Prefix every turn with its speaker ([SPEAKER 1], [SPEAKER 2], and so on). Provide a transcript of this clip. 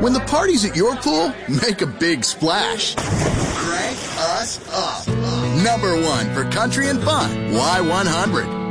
[SPEAKER 1] When the party's at your pool, make a big splash. Crank us up. Number 1 for country and fun, Y100.